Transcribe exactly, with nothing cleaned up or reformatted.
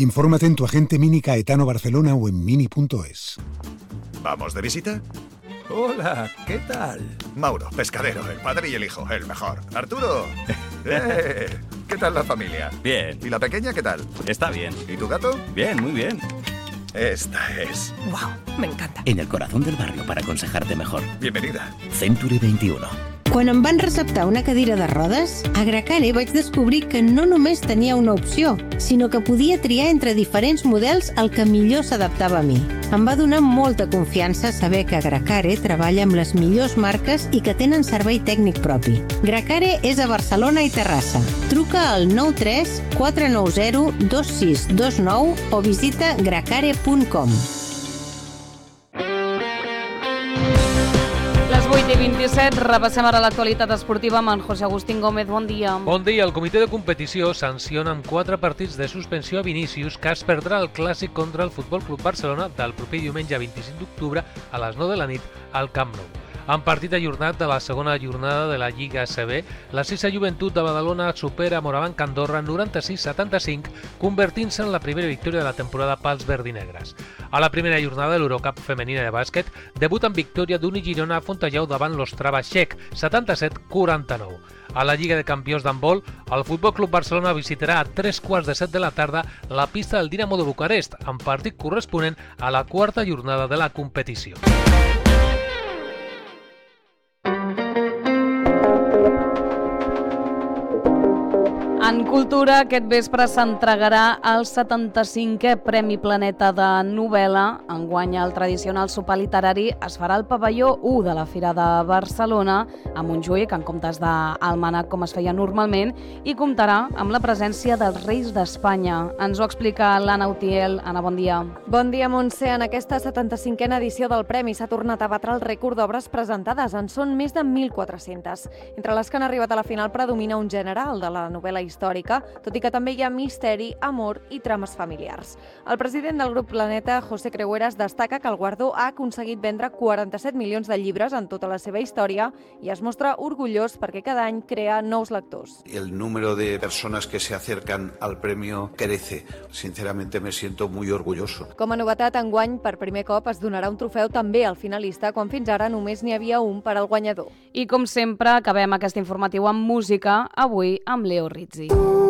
Infórmate en tu agente Mini Caetano Barcelona o en mini punto es. ¿Vamos de visita? Hola, ¿qué tal? Mauro, pescadero, el padre y el hijo, el mejor. Arturo, ¡eh! ¿Qué tal la familia? Bien. ¿Y la pequeña qué tal? Está bien. ¿Y tu gato? Bien, muy bien. Esta es. Wow, me encanta. En el corazón del barrio para aconsejarte mejor. Bienvenida. Century veintiuno. Quan em van receptar una cadira de rodes, a Gracare vaig descobrir que no només tenia una opció, sinó que podia triar entre diferents models el que millor s'adaptava a mi. Em va donar molta confiança saber que Gracare treballa amb les millors marques i que tenen servei tècnic propi. Gracare és a Barcelona i Terrassa. Truca al nou tres quatre nou zero dos sis dos nou o visita gracare punt com. vuit i vint-i-set, repassem ara l'actualitat esportiva amb en José Agustín Gómez. Bon dia. Bon dia. El comitè de competició sanciona amb quatre partits de suspensió a Vinícius, que es perdrà el clàssic contra el Futbol Club Barcelona del proper diumenge vint-i-cinc d'octubre a les nou de la nit al Camp Nou. En partit ajornat de la segona jornada de la Lliga A C B, la Sisa Joventut de Badalona supera Morabanc Andorra noranta-sis a setanta-cinc, convertint-se en la primera victòria de la temporada pels verdinegres. A la primera jornada de l'Eurocup femenina de bàsquet, debut en victòria d'Uni Girona a Fontalleu davant l'Ostrava Txec, setanta-set a quaranta-nou. A la Lliga de Campions d'handbol, el Futbol Club Barcelona visitarà a tres quarts de set de la tarda la pista del Dinamo de Bucarest, en partit corresponent a la quarta jornada de la competició. En cultura, aquest vespre s'entregarà el setanta-cinquè Premi Planeta de novel·la. Enguany el tradicional sopar literari es farà al pavelló u de la Fira de Barcelona, a Montjuïc, en comptes d'Almanac, com es feia normalment, i comptarà amb la presència dels Reis d'Espanya. Ens ho explica l'Anna Utiel. Anna, bon dia. Bon dia, Montse. En aquesta setanta-cinquena edició del Premi s'ha tornat a batre el rècord d'obres presentades. En són més de mil quatre-centes. Entre les que han arribat a la final predomina un gènere, el de la novel·la històrica, històrica, tot i que també hi ha misteri, amor i trames familiars. El president del grup Planeta, José Creueras, destaca que el guardó ha aconseguit vendre quaranta-set milions de llibres en tota la seva història i es mostra orgullós perquè cada any crea nous lectors. El número de personas que se acercan al premio crece. Sinceramente me siento muy orgulloso. Com a novetat, enguany, per primer cop es donarà un trofeu també al finalista, quan fins ara només n'hi havia un per al guanyador. I com sempre, acabem aquest informatiu amb música, avui amb Leo Rizzi.